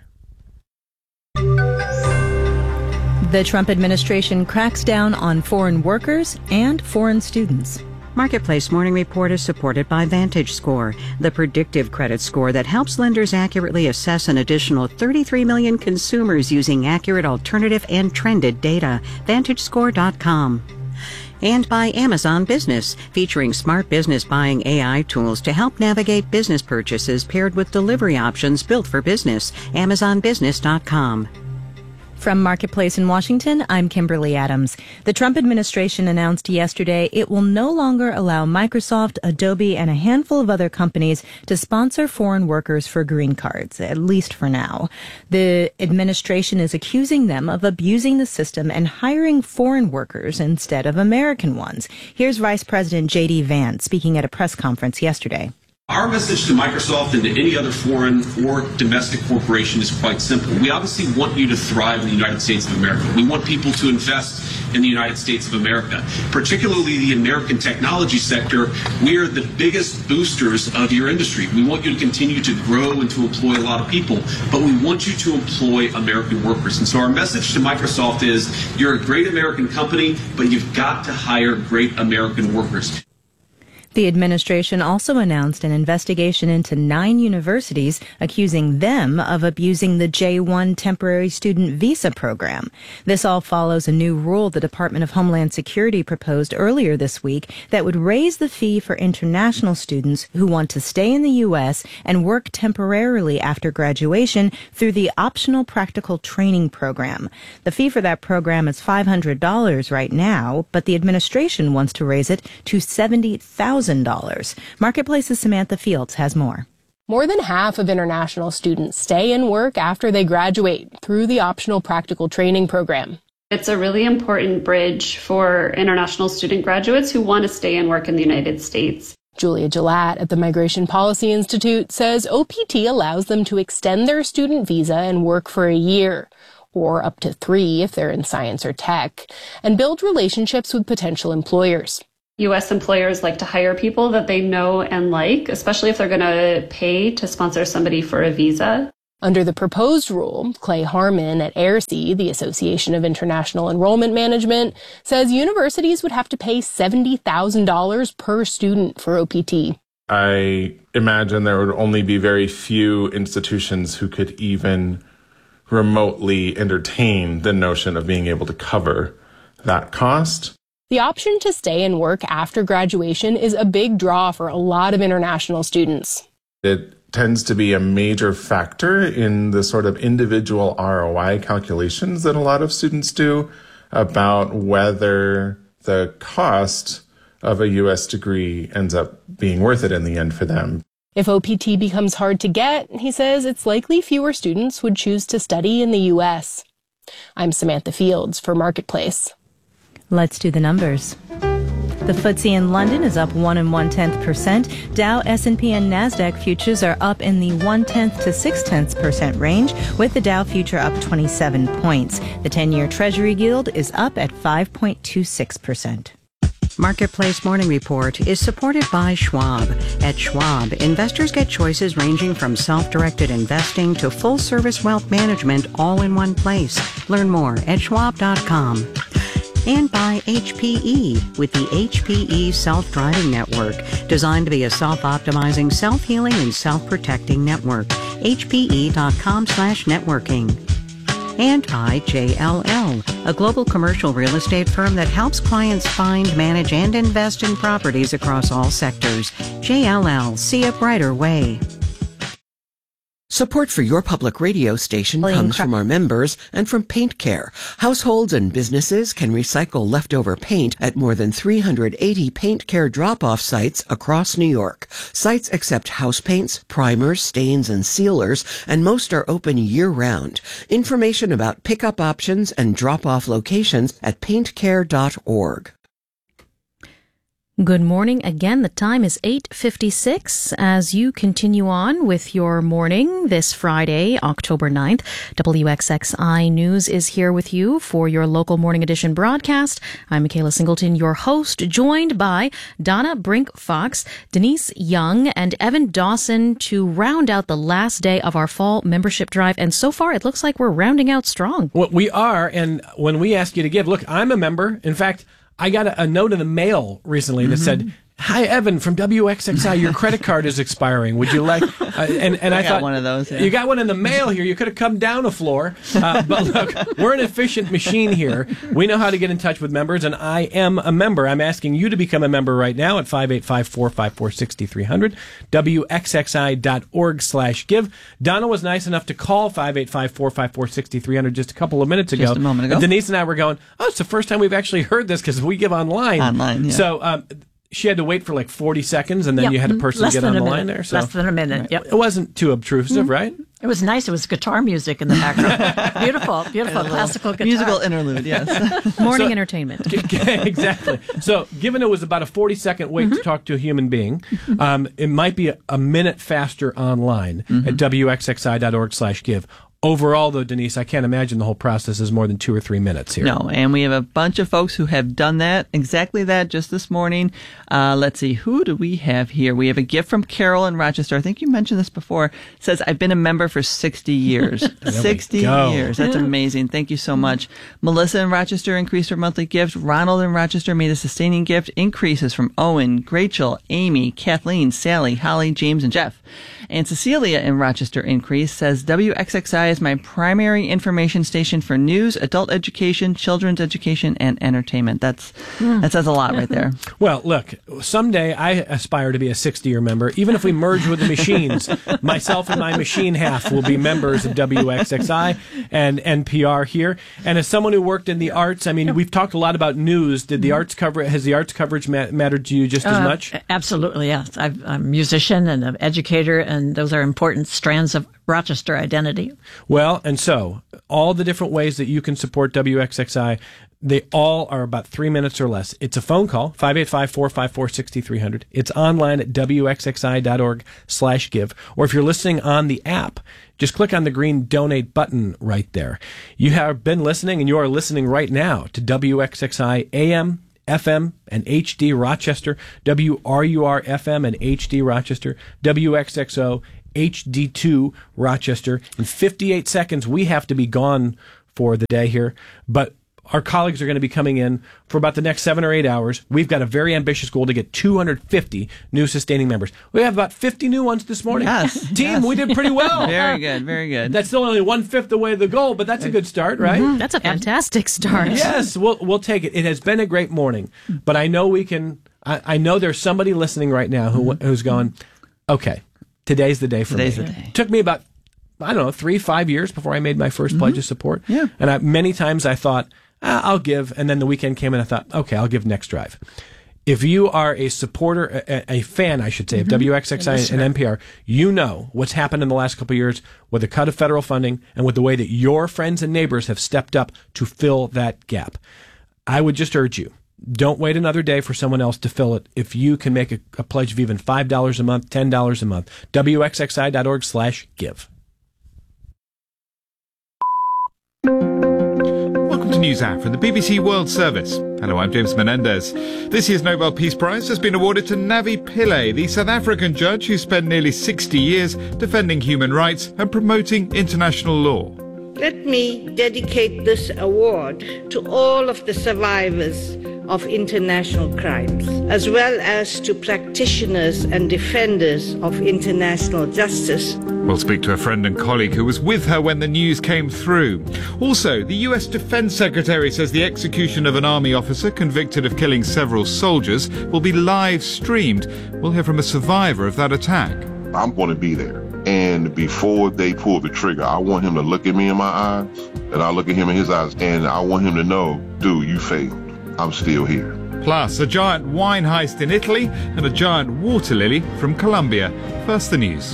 Speaker 21: The Trump administration cracks down on foreign workers and foreign students.
Speaker 22: Marketplace Morning Report is supported by VantageScore, the predictive credit score that helps lenders accurately assess an additional 33 million consumers using accurate alternative and trended data. VantageScore.com. And by Amazon Business, featuring smart business buying AI tools to help navigate business purchases paired with delivery options built for business. AmazonBusiness.com.
Speaker 21: From Marketplace in Washington, I'm Kimberly Adams. The Trump administration announced yesterday it will no longer allow Microsoft, Adobe, and a handful of other companies to sponsor foreign workers for green cards, at least for now. The administration is accusing them of abusing the system and hiring foreign workers instead of American ones. Here's Vice President J.D. Vance speaking at a press conference yesterday.
Speaker 23: Our message to Microsoft and to any other foreign or domestic corporation is quite simple. We obviously want you to thrive in the United States of America. We want people to invest in the United States of America, particularly the American technology sector. We are the biggest boosters of your industry. We want you to continue to grow and to employ a lot of people, but we want you to employ American workers. And so our message to Microsoft is you're a great American company, but you've got to hire great American workers.
Speaker 21: The administration also announced an investigation into 9 universities accusing them of abusing the J-1 temporary student visa program. This all follows a new rule the Department of Homeland Security proposed earlier this week that would raise the fee for international students who want to stay in the U.S. and work temporarily after graduation through the optional practical training program. The fee for that program is $500 right now, but the administration wants to raise it to $70,000. Marketplace's Samantha Fields has more.
Speaker 1: More than half of international students stay and work after they graduate through the optional practical training program.
Speaker 11: It's a really important bridge for international student graduates who want to stay and work in the United States.
Speaker 1: Julia Gillette at the Migration Policy Institute says OPT allows them to extend their student visa and work for a year, or up to 3 if they're in science or tech, and build relationships with potential employers.
Speaker 11: U.S. employers like to hire people that they know and like, especially if they're going to pay to sponsor somebody for a visa.
Speaker 1: Under the proposed rule, Clay Harmon at AIRC, the Association of International Enrollment Management, says universities would have to pay $70,000 per student for OPT.
Speaker 13: I imagine there would only be very few institutions who could even remotely entertain the notion of being able to cover that cost.
Speaker 1: The option to stay and work after graduation is a big draw for a lot of international students.
Speaker 13: It tends to be a major factor in the sort of individual ROI calculations that a lot of students do about whether the cost of a U.S. degree ends up being worth it in the end for them.
Speaker 1: If OPT becomes hard to get, he says it's likely fewer students would choose to study in the U.S. I'm Samantha Fields for Marketplace.
Speaker 21: Let's do the numbers. The FTSE in London is up 1 1/10%. Dow, S&P, and Nasdaq futures are up in the 0.1 to 0.6% range, with the Dow future up 27 points. The 10-year Treasury yield is up at 5.26%.
Speaker 22: Marketplace Morning Report is supported by Schwab. At Schwab, investors get choices ranging from self-directed investing to full-service wealth management all in one place. Learn more at schwab.com. And by HPE with the HPE Self-Driving Network, designed to be a self-optimizing, self-healing, and self-protecting network. HPE.com/networking. And by JLL, a global commercial real estate firm that helps clients find, manage, and invest in properties across all sectors. JLL, see a brighter way.
Speaker 3: Support for your public radio station comes from our members and from Paint Care. Households and businesses can recycle leftover paint at more than 380 Paint Care drop-off sites across New York. Sites accept house paints, primers, stains, and sealers, and most are open year-round. Information about pickup options and drop-off locations at paintcare.org.
Speaker 4: Good morning. Again, the time is 8:56 as you continue on with your morning this Friday, October 9th. WXXI News is here with you for your local morning edition broadcast. I'm Michaela Singleton, your host, joined by Donna Brink-Fox, Denise Young, and Evan Dawson to round out the last day of our fall membership drive. And so far, it looks like we're rounding out strong.
Speaker 6: Well, we are. And when we ask you to give, look, I'm a member. In fact, I got a note in the mail recently that said, "Hi, Evan from WXXI. Your credit card is expiring. Would you like?" And I thought,
Speaker 7: one of those. Yeah.
Speaker 6: You got one in the mail here. You could have come down a floor. But look, we're an efficient machine here. We know how to get in touch with members, and I am a member. I'm asking you to become a member right now at 585-454-6300, WXXI.org/give. Donna was nice enough to call 585-454-6300 just a couple of minutes ago.
Speaker 7: Just a moment ago.
Speaker 6: And Denise and I were going, oh, it's the first time we've actually heard this because we give online.
Speaker 7: Online, yeah.
Speaker 6: So, she had to wait for like 40 seconds, and then you had a person get on the line there. So
Speaker 8: Less than a minute, yep.
Speaker 6: It wasn't too obtrusive, right?
Speaker 8: It was nice. It was guitar music in the background. Beautiful, beautiful classical guitar.
Speaker 7: Musical interlude, yes.
Speaker 4: Morning entertainment.
Speaker 6: Exactly. So given it was about a 40-second wait to talk to a human being, it might be a minute faster online at WXXI.org/give. Overall, though, Denise, I can't imagine the whole process is more than 2 or 3 minutes here.
Speaker 7: No, and we have a bunch of folks who have done that, exactly that, just this morning. Let's see, who do we have here? We have a gift from Carol in Rochester. I think you mentioned this before. It says, I've been a member for 60 years. 60 years. That's amazing. Thank you so much. Melissa in Rochester increased her monthly gift. Ronald in Rochester made a sustaining gift. Increases from Owen, Rachel, Amy, Kathleen, Sally, Holly, James, and Jeff. And Cecilia in Rochester increased, says, WXXI is my primary information station for news, adult education, children's education, and entertainment. That says a lot right there.
Speaker 6: Well, look, someday I aspire to be a 60-year member. Even if we merge with the machines, myself and my machine half will be members of WXXI and NPR here. And as someone who worked in the arts, I mean, we've talked a lot about news. Has the arts coverage mattered to you just as much?
Speaker 8: Absolutely, yes. I'm a musician and an educator, and those are important strands of Rochester identity.
Speaker 6: Well, and so all the different ways that you can support WXXI, they all are about 3 minutes or less. It's a phone call, 585-454-6300. It's online at wxxi.org/give. Or if you're listening on the app, just click on the green donate button right there. You have been listening, and you are listening right now to WXXI AM, FM, and HD Rochester, WRUR FM and HD Rochester, WXXO HD2 Rochester. In 58 seconds, we have to be gone for the day here, but our colleagues are going to be coming in for about the next 7 or 8 hours. We've got a very ambitious goal to get 250 new sustaining members. We have about 50 new ones this morning.
Speaker 7: Yes.
Speaker 6: Team, we did pretty well.
Speaker 7: Very good, very good.
Speaker 6: That's still only 1/5 the way to the goal, but that's a good start, right?
Speaker 4: Mm-hmm. That's a fantastic start.
Speaker 6: Yes, we'll take it. It has been a great morning, but I know we can. I know there's somebody listening right now who's going, okay, today's the day for me.
Speaker 7: Today's the day.
Speaker 6: It took me about, 3-5 years before I made my first pledge of support. Yeah. And many times I thought, I'll give, and then the weekend came and I thought, okay, I'll give next drive. If you are a supporter, a fan, I should say, of WXXI and NPR, you know what's happened in the last couple of years with the cut of federal funding and with the way that your friends and neighbors have stepped up to fill that gap. I would just urge you, don't wait another day for someone else to fill it. If you can make a pledge of even $5 a month, $10 a month, WXXI.org/give.
Speaker 10: Welcome to NewsHour from the BBC World Service. Hello, I'm James Menendez. This year's Nobel Peace Prize has been awarded to Navi Pillay, the South African judge who spent nearly 60 years defending human rights and promoting international law.
Speaker 12: Let me dedicate this award to all of the survivors of international crimes, as well as to practitioners and defenders of international justice.
Speaker 10: We'll speak to a friend and colleague who was with her when the news came through. Also, the US Defense Secretary says the execution of an army officer convicted of killing several soldiers will be live streamed. We'll hear from a survivor of that attack.
Speaker 14: I'm going to be there. And before they pull the trigger, I want him to look at me in my eyes, and I look at him in his eyes, and I want him to know, dude, you failed. I'm still here.
Speaker 10: Plus, a giant wine heist in Italy and a giant water lily from Colombia. First, the news.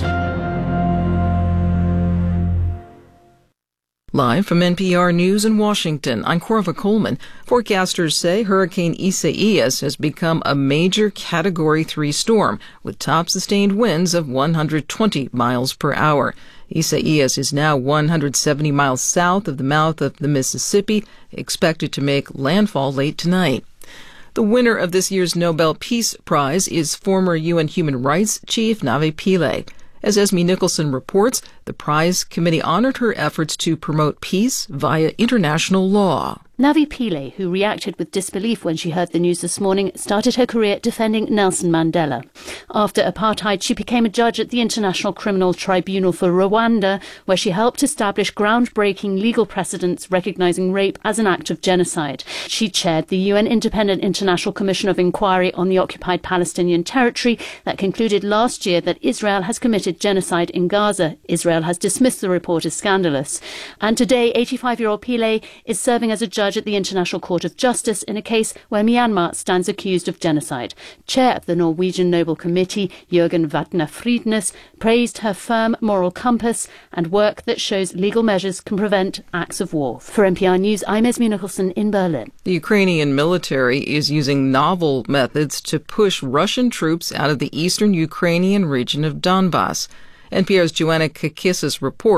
Speaker 24: Live from NPR News in Washington, I'm Corva Coleman. Forecasters say Hurricane Isaias has become a major Category 3 storm with top sustained winds of 120 miles per hour. Isaias is now 170 miles south of the mouth of the Mississippi, expected to make landfall late tonight. The winner of this year's Nobel Peace Prize is former UN Human Rights Chief Navi Pillay. As Esme Nicholson reports, the prize committee honored her efforts to promote peace via international law.
Speaker 25: Navi Pillay, who reacted with disbelief when she heard the news this morning, started her career defending Nelson Mandela. After apartheid, she became a judge at the International Criminal Tribunal for Rwanda, where she helped establish groundbreaking legal precedents recognizing rape as an act of genocide. She chaired the UN Independent International Commission of Inquiry on the occupied Palestinian territory that concluded last year that Israel has committed genocide in Gaza. Israel has dismissed the report as scandalous. And today, 85-year-old Pillay is serving as a judge at the International Court of Justice in a case where Myanmar stands accused of genocide. Chair of the Norwegian Nobel Committee, Jørgen Vatne Fridnes, praised her firm moral compass and work that shows legal measures can prevent acts of war. For NPR News, I'm Esme Nicholson in Berlin.
Speaker 24: The Ukrainian military is using novel methods to push Russian troops out of the eastern Ukrainian region of Donbas. NPR's Joanna Kakissis reports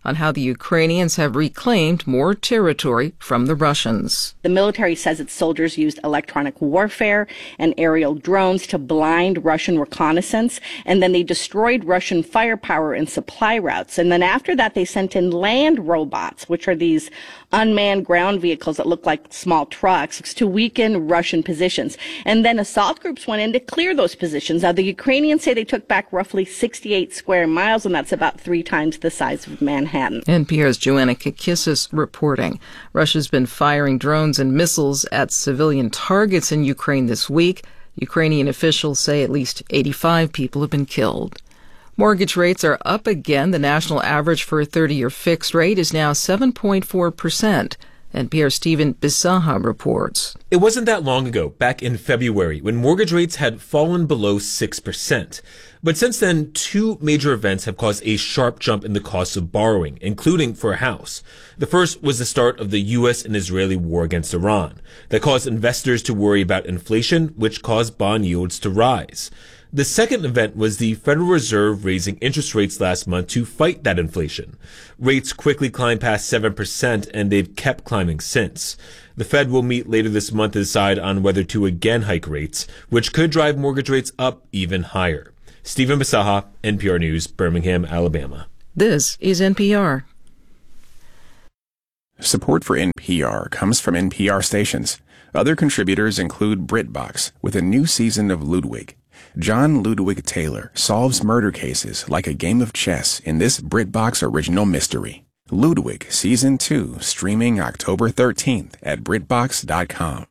Speaker 24: on how the Ukrainians have reclaimed more territory from the Russians.
Speaker 2: The military says its soldiers used electronic warfare and aerial drones to blind Russian reconnaissance, and then they destroyed Russian firepower and supply routes. And then after that, they sent in land robots, which are these unmanned ground vehicles that look like small trucks, to weaken Russian positions. And then assault groups went in to clear those positions. Now, the Ukrainians say they took back roughly 68 square miles, and that's about 3 times the size of Manhattan.
Speaker 24: NPR's Joanna Kakissis reporting. Russia's been firing drones and missiles at civilian targets in Ukraine this week. Ukrainian officials say at least 85 people have been killed. Mortgage rates are up again. The national average for a 30-year fixed rate is now 7.4%. NPR's Stephen Bisaha reports.
Speaker 5: It wasn't that long ago, back in February, when mortgage rates had fallen below 6%. But since then, 2 major events have caused a sharp jump in the cost of borrowing, including for a house. The first was the start of the U.S. and Israeli war against Iran. That caused investors to worry about inflation, which caused bond yields to rise. The second event was the Federal Reserve raising interest rates last month to fight that inflation. Rates quickly climbed past 7%, and they've kept climbing since. The Fed will meet later this month to decide on whether to again hike rates, which could drive mortgage rates up even higher. Stephen Bisaha, NPR News, Birmingham, Alabama.
Speaker 24: This is NPR.
Speaker 9: Support for NPR comes from NPR stations. Other contributors include BritBox, with a new season of Ludwig. John Ludwig Taylor solves murder cases like a game of chess in this BritBox original mystery. Ludwig Season 2, streaming October 13th at BritBox.com.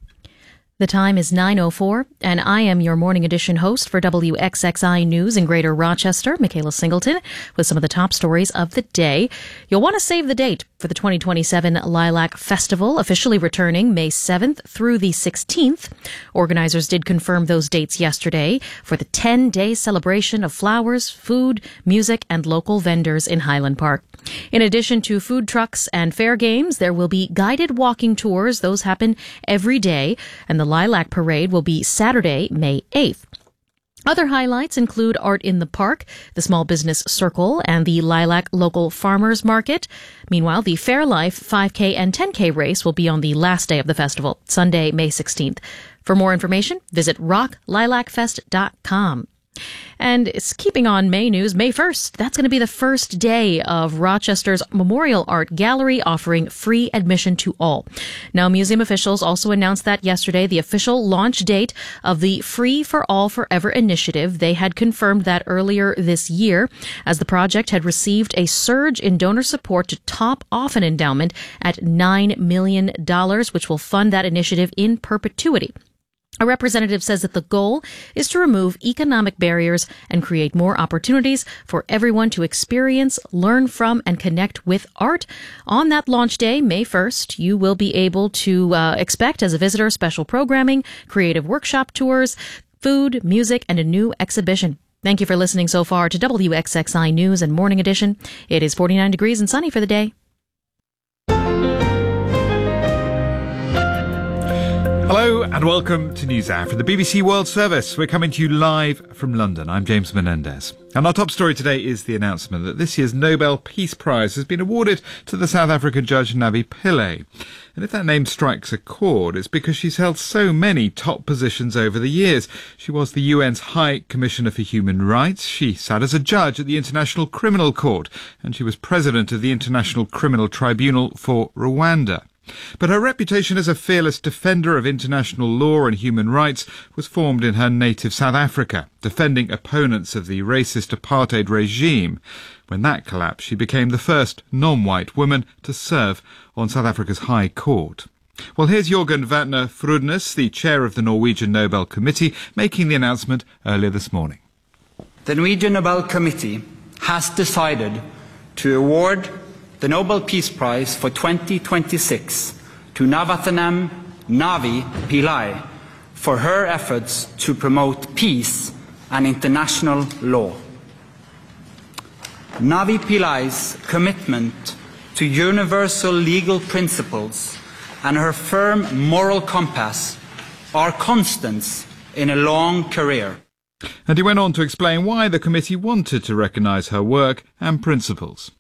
Speaker 4: The time is 9:04, and I am your morning edition host for WXXI News in Greater Rochester, Michaela Singleton, with some of the top stories of the day. You'll want to save the date for the 2027 Lilac Festival, officially returning May 7th through the 16th. Organizers did confirm those dates yesterday for the 10-day celebration of flowers, food, music, and local vendors in Highland Park. In addition to food trucks and fair games, there will be guided walking tours. Those happen every day, and the Lilac Parade will be Saturday, May 8th. Other highlights include art in the park, the Small Business Circle, and the Lilac Local Farmers Market. Meanwhile, the Fairlife 5K and 10K race will be on the last day of the festival, Sunday, May 16th. For more information, visit rocklilacfest.com. And it's keeping on May news, May 1st. That's going to be the first day of Rochester's Memorial Art Gallery, offering free admission to all. Now, museum officials also announced that yesterday, the official launch date of the Free for All Forever initiative. They had confirmed that earlier this year, as the project had received a surge in donor support to top off an endowment at $9 million, which will fund that initiative in perpetuity. A representative says that the goal is to remove economic barriers and create more opportunities for everyone to experience, learn from, and connect with art. On that launch day, May 1st, you will be able to expect as a visitor special programming, creative workshop tours, food, music, and a new exhibition. Thank you for listening so far to WXXI News and Morning Edition. It is 49 degrees and sunny for the day.
Speaker 10: Hello and welcome to NewsHour for the BBC World Service. We're coming to you live from London. I'm James Menendez. And our top story today is the announcement that this year's Nobel Peace Prize has been awarded to the South African judge Navi Pillay. And if that name strikes a chord, it's because she's held so many top positions over the years. She was the UN's High Commissioner for Human Rights. She sat as a judge at the International Criminal Court, and she was president of the International Criminal Tribunal for Rwanda. But her reputation as a fearless defender of international law and human rights was formed in her native South Africa, defending opponents of the racist apartheid regime. When that collapsed, she became the first non-white woman to serve on South Africa's High Court. Well, here's Jørgen Vatne Frudnes, the chair of the Norwegian Nobel Committee, making the announcement earlier this morning.
Speaker 15: The Norwegian Nobel Committee has decided to award the Nobel Peace Prize for 2026 to Navathanam Navi Pillay for her efforts to promote peace and international law. Navi Pillay's commitment to universal legal principles and her firm moral compass are constants in a long career.
Speaker 10: And he went on to explain why the committee wanted to recognise her work and principles.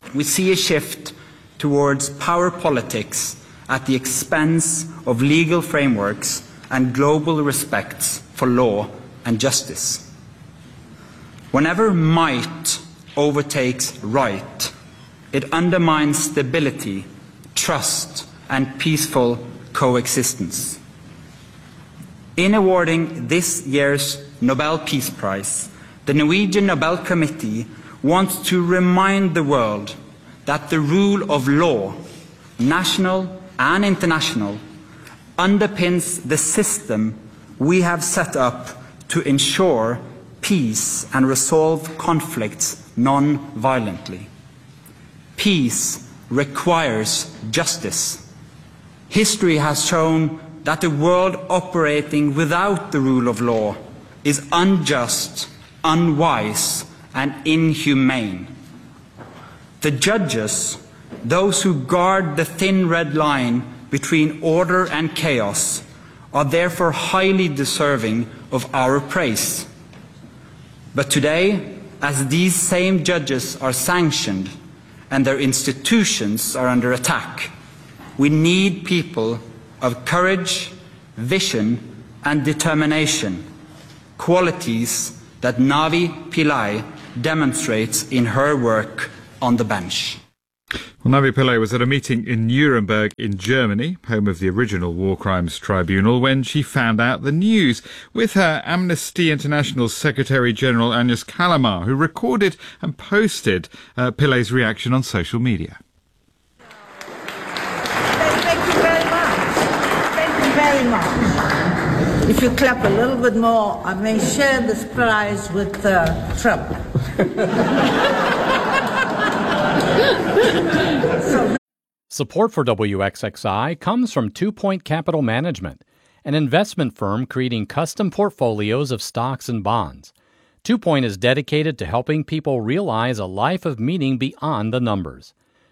Speaker 15: We see a shift towards power politics at the expense of legal frameworks and global respects for law and justice. Whenever might overtakes right, it undermines stability, trust, and peaceful coexistence. In awarding this year's Nobel Peace Prize, the Norwegian Nobel Committee wants to remind the world that the rule of law, national and international, underpins the system we have set up to ensure peace and resolve conflicts non-violently. Peace requires justice. History has shown that the world operating without the rule of law is unjust, unwise, and inhumane. The judges, those who guard the thin red line between order and chaos, are therefore highly deserving of our praise. But today, as these same judges are sanctioned and their institutions are under attack, we need people of courage, vision, and determination, qualities that Navi Pillay demonstrates in her work on the bench.
Speaker 10: Well, Navi Pillay was at a meeting in Nuremberg in Germany, home of the original War Crimes Tribunal, when she found out the news. With her, Amnesty International's Secretary-General Agnes Callamard, who recorded and posted Pillay's reaction on social media.
Speaker 12: Thank you very much. Thank you very much. If you clap a little bit more, I may share this prize with Trump.
Speaker 16: Support for WXXI comes from 2 Point Capital Management, an investment firm creating custom portfolios of stocks and bonds. 2 Point is dedicated to helping people realize a life of meaning beyond the numbers.